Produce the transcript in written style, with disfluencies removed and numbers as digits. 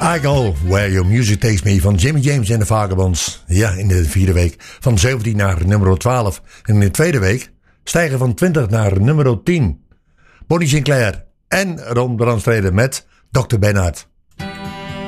I Go Where Your Music Takes Me van Jimmy James en de Vagabonds. Ja, in de vierde week van 17 naar nummer 12. En in de tweede week stijgen van 20 naar nummer 10. Bonnie Sinclair en Ron Brandstede met Dr. Bernhard.